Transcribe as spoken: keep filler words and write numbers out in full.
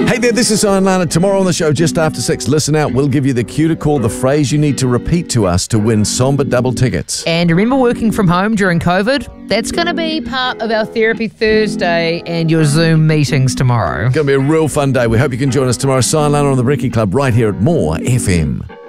Hey there, this is Ian Lana. Tomorrow on the show, just after six, listen out. We'll give you the cue to call the phrase you need to repeat to us to win Somber double tickets. And remember working from home during COVID? That's going to be part of our Therapy Thursday and your Zoom meetings tomorrow. It's going to be a real fun day. We hope you can join us tomorrow. Ian Lana on the Brekkie Club right here at More F M.